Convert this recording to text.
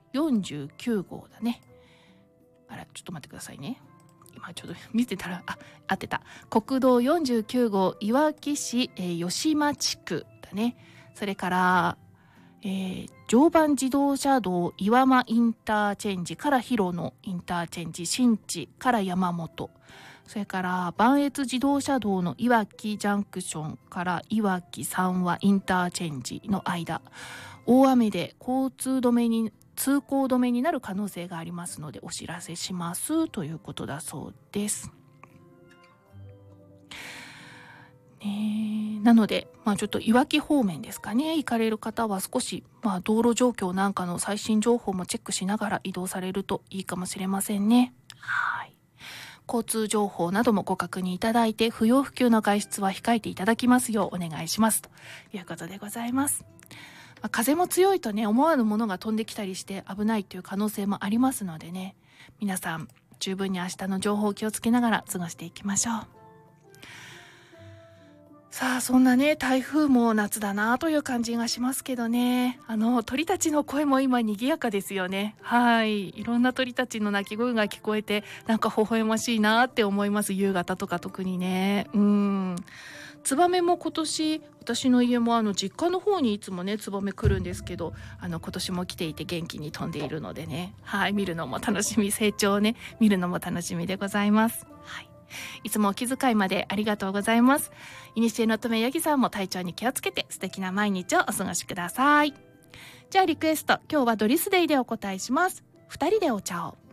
49号だね。あら、ちょっと待ってくださいね。今ちょっと見てたら、合ってた。国道49号いわき市、吉間地区だね。それから、常磐自動車道岩間インターチェンジから広野インターチェンジ、新地から山本、それから磐越自動車道のいわきジャンクションからいわき三和インターチェンジの間、大雨で通行止めになる可能性がありますのでお知らせしますということだそうです。なので、ちょっといわき方面ですかね、行かれる方は少し、道路状況なんかの最新情報もチェックしながら移動されるといいかもしれませんね。はい。交通情報などもご確認いただいて、不要不急の外出は控えていただきますようお願いしますということでございます。風も強いとね、思わぬものが飛んできたりして危ないという可能性もありますのでね、皆さん十分に明日の情報を気をつけながら過ごしていきましょう。さあ、そんなね、台風も夏だなという感じがしますけどね、鳥たちの声も今賑やかですよね。はい、いろんな鳥たちの鳴き声が聞こえて、なんか微笑ましいなって思います。夕方とか特にね。ツバメも今年、私の家も実家の方にいつもねツバメ来るんですけど、今年も来ていて元気に飛んでいるのでね、はい、見るのも楽しみ、成長をね見るのも楽しみでございます。はい、いつもお気遣いまでありがとうございます。いにしえの乙女ヤギさんも体調に気をつけて素敵な毎日をお過ごしください。じゃあリクエスト、今日はドリスデイでお答えします。2人でお茶を。